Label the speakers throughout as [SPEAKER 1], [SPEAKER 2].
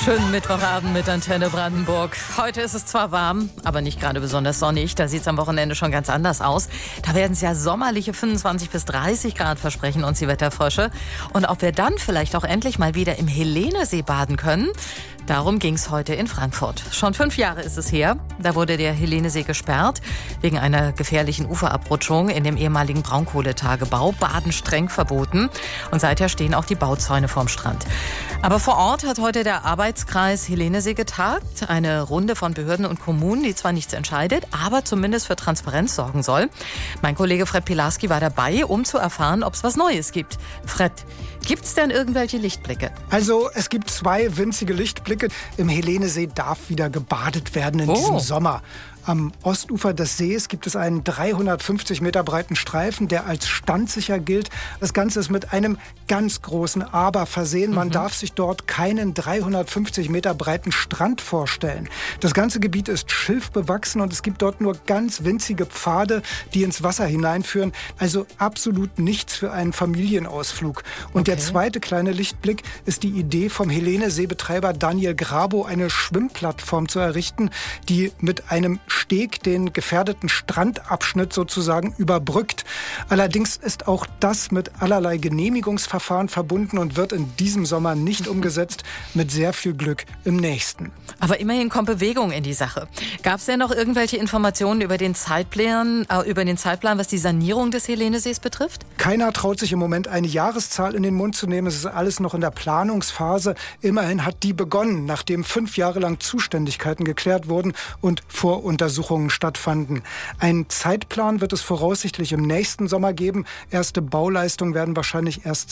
[SPEAKER 1] Schönen Mittwochabend mit Antenne Brandenburg. Heute ist es zwar warm, aber nicht gerade besonders sonnig. Da sieht es am Wochenende schon ganz anders aus. Da werden es ja sommerliche 25 bis 30 Grad, versprechen uns die Wetterfrösche. Und ob wir dann vielleicht auch endlich mal wieder im Helenesee baden können, darum ging es heute in Frankfurt. Schon 5 Jahre ist es her. Da wurde der Helenesee gesperrt wegen einer gefährlichen Uferabrutschung in dem ehemaligen Braunkohletagebau. Baden streng verboten. Und seither stehen auch die Bauzäune vorm Strand. Aber vor Ort hat heute der Arbeitskreis Helenesee getagt. Eine Runde von Behörden und Kommunen, die zwar nichts entscheidet, aber zumindest für Transparenz sorgen soll. Mein Kollege Fred Pilarski war dabei, um zu erfahren, ob es was Neues gibt. Fred, gibt es denn irgendwelche Lichtblicke?
[SPEAKER 2] Also es gibt 2 winzige Lichtblicke. Im Helenesee darf wieder gebadet werden in diesem Sommer. Am Ostufer des Sees gibt es einen 350 Meter breiten Streifen, der als standsicher gilt. Das Ganze ist mit einem ganz großen Aber versehen. Man darf sich dort keinen 350 Meter breiten Strand vorstellen. Das ganze Gebiet ist schilfbewachsen und es gibt dort nur ganz winzige Pfade, die ins Wasser hineinführen. Also absolut nichts für einen Familienausflug. Und der zweite kleine Lichtblick ist die Idee vom Helenesee-Betreiber Daniel Grabo, eine Schwimmplattform zu errichten, die mit einem Steg den gefährdeten Strandabschnitt sozusagen überbrückt. Allerdings ist auch das mit allerlei Genehmigungsverfahren verbunden und wird in diesem Sommer nicht umgesetzt, mit sehr viel Glück im nächsten.
[SPEAKER 1] Aber immerhin kommt Bewegung in die Sache. Gab es denn noch irgendwelche Informationen über den Zeitplan, was die Sanierung des Helenesees betrifft?
[SPEAKER 2] Keiner traut sich im Moment eine Jahreszahl in den Mund zu nehmen. Es ist alles noch in der Planungsphase. Immerhin hat die begonnen, nachdem 5 Jahre lang Zuständigkeiten geklärt wurden und Voruntersuchungen stattfanden. Ein Zeitplan wird es voraussichtlich im nächsten Sommer geben. Erste Bauleistungen werden wahrscheinlich erst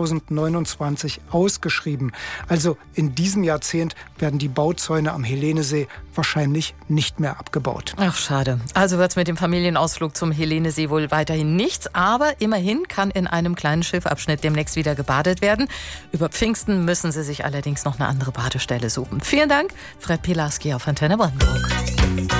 [SPEAKER 2] 2029 ausgeschrieben. Also in diesem Jahrzehnt werden die Bauzäune am Helenesee wahrscheinlich nicht mehr abgebaut.
[SPEAKER 1] Ach, schade. Also wird es mit dem Familienausflug zum Helenesee wohl weiterhin nichts. Aber immerhin kann in einem kleinen Schilfabschnitt demnächst wieder gebadet werden. Über Pfingsten müssen Sie sich allerdings noch eine andere Badestelle suchen. Vielen Dank, Fred Pilarski auf Antenne Brandenburg.